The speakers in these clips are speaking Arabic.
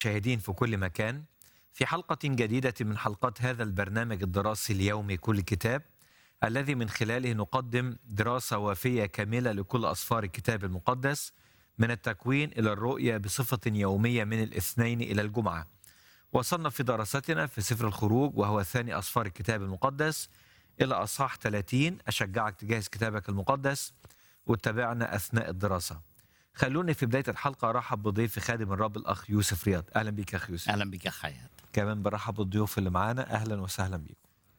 مشاهدين في كل مكان في حلقة جديدة من حلقات هذا البرنامج الدراسي اليومي كل كتاب، الذي من خلاله نقدم دراسة وافية كاملة لكل أسفار الكتاب المقدس من التكوين إلى الرؤية بصفة يومية من الاثنين إلى الجمعة. وصلنا في دراستنا في سفر الخروج، وهو ثاني أسفار الكتاب المقدس، إلى أصحاح 30. أشجعك تجهز كتابك المقدس وتتابعنا أثناء الدراسة. خلوني في بداية الحلقة أرحب بضيف خادم الرب الأخ يوسف رياض. أهلا بك يا أخ يوسف. اهلا بك يا خيات. كمان برحب بالضيوف اللي معانا، أهلا وسهلا بكم.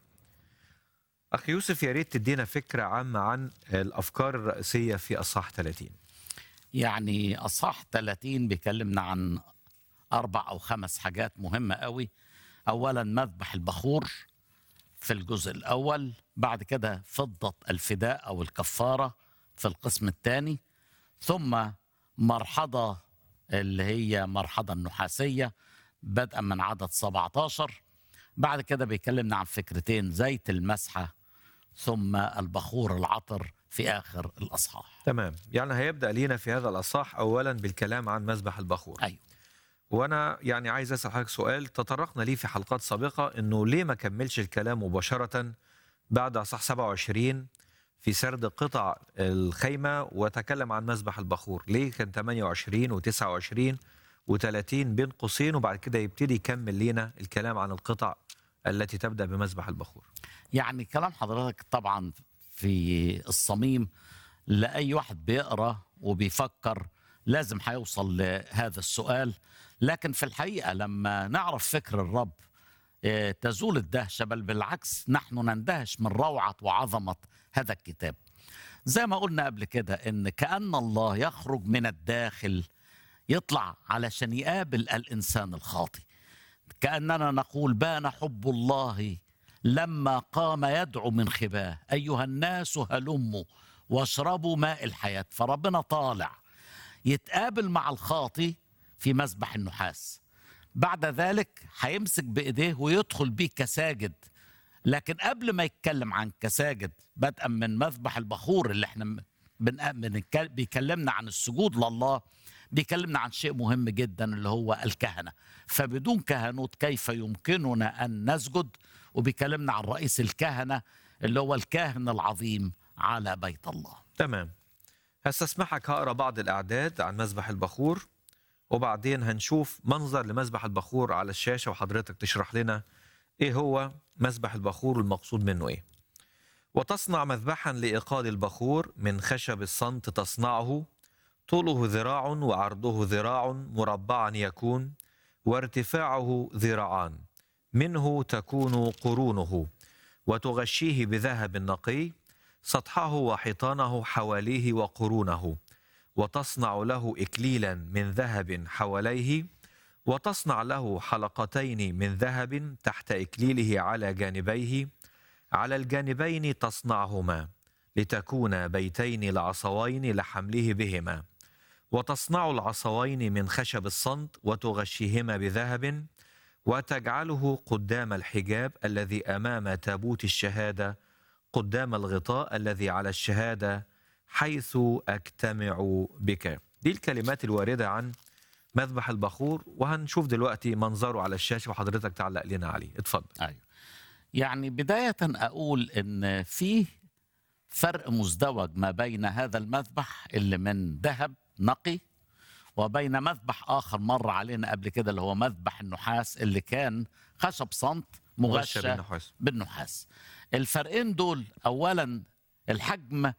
أخ يوسف، يا ريت تدينا فكرة عامة عن الأفكار الرئيسية في أصحاح 30. يعني اصحاح 30 بيكلمنا عن 4 أو 5 حاجات مهمه قوي. اولا مذبح البخور في الجزء الاول، بعد كده فضه الفداء او الكفاره في القسم الثاني، ثم مرحضه اللي هي مرحضه النحاسيه بدءا من عدد 17. بعد كده بيكلمنا عن فكرتين، زيت المسحه ثم البخور العطر في آخر الأصحاح. تمام، يعني هيبدأ لينا في هذا الأصحاح أولا بالكلام عن مذبح البخور. أيوه. وأنا يعني عايز أسأل حضرتك سؤال تطرقنا ليه في حلقات سابقة، إنه ليه ما كملش الكلام مباشرة بعد أصحاح 27 في سرد قطع الخيمة وتكلم عن مذبح البخور؟ ليه كان 28 و29 و30 بين قوسين، وبعد كده يبتدي يكمل لينا الكلام عن القطع التي تبدأ بمذبح البخور؟ يعني كلام حضرتك طبعا في الصميم لأي واحد بيقرأ وبيفكر لازم هيوصل لهذا السؤال، لكن في الحقيقة لما نعرف فكر الرب تزول الدهشة، بل بالعكس نحن نندهش من روعة وعظمة هذا الكتاب. زي ما قلنا قبل كده إن كأن الله يخرج من الداخل يطلع علشان يقابل الإنسان الخاطئ. كأننا نقول بان حب الله لما قام يدعو من خباه، أيها الناس هلموا واشربوا ماء الحياة. فربنا طالع يتقابل مع الخاطئ في مذبح النحاس، بعد ذلك هيمسك بإيديه ويدخل بيه كساجد. لكن قبل ما يتكلم عن كساجد، بدءا من مذبح البخور اللي احنا بيكلمنا عن السجود لله، بيكلمنا عن شيء مهم جدا اللي هو الكهنة. فبدون كهنوت كيف يمكننا أن نسجد؟ وبيكلمنا عن رئيس الكهنة اللي هو الكاهن العظيم على بيت الله. تمام، هستسمحك هقرا بعض الأعداد عن مذبح البخور، وبعدين هنشوف منظر لمذبح البخور على الشاشة، وحضرتك تشرح لنا إيه هو مذبح البخور والمقصود منه إيه. وتصنع مذبحا لإيقاد البخور من خشب الصمت، تصنعه طوله ذراع وعرضه ذراع، مربعا يكون، وارتفاعه ذراعان، منه تكون قرونه، وتغشيه بذهب نقي، سطحه وحيطانه حواليه وقرونه، وتصنع له إكليلا من ذهب حواليه، وتصنع له حلقتين من ذهب تحت إكليله على جانبيه، على الجانبين تصنعهما لتكون بيتين العصوين لحمله بهما. وتصنع العصوين من خشب الصمت وتغشيهما بذهب، وتجعله قدام الحجاب الذي أمام تابوت الشهادة، قدام الغطاء الذي على الشهادة، حيث أجتمع بك. دي الكلمات الواردة عن مذبح البخور، وهنشوف دلوقتي منظره على الشاشة وحضرتك تعلق لنا عليه. اتفضل. أيوه. يعني بداية أقول إن في فرق مزدوج ما بين هذا المذبح اللي من ذهب نقي وبين مذبح آخر مر علينا قبل كده اللي هو مذبح النحاس اللي كان خشب صمت مغشى بالنحاس. الفرقين دول، أولا الحجم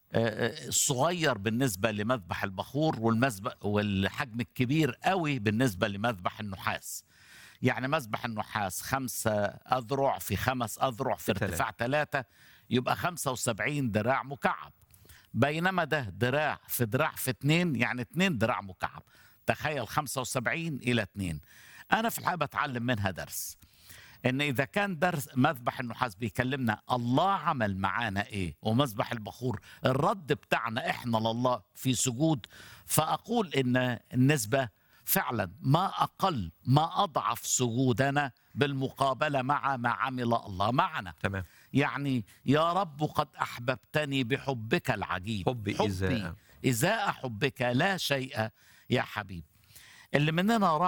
الصغير بالنسبة لمذبح البخور، والحجم الكبير قوي بالنسبة لمذبح النحاس. يعني مذبح النحاس 5 أذرع في 5 أذرع في ارتفاع 3، يبقى 75 ذراع مكعب، بينما ده دراع في دراع في 2، يعني 2 ذراع مكعب. تخيل 75 إلى 2. أنا في الحقيقة بتعلم منها درس، إن إذا كان درس مذبح النحاس بيكلمنا الله عمل معانا إيه، ومذبح البخور الرد بتاعنا إحنا لله في سجود، فأقول إن النسبة فعلا ما أقل ما أضعف سجودنا بالمقابلة مع ما عمل الله معنا. تمام. يعني يا رب قد أحببتني بحبك العجيب، حبي إزاء حبك لا شيء يا حبيب. اللي مننا